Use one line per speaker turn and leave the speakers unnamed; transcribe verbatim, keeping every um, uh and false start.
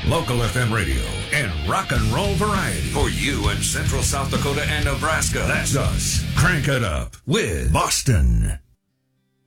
Local F M radio and rock and roll variety. For you in Central South Dakota and Nebraska. That's us. Crank it up with Boston.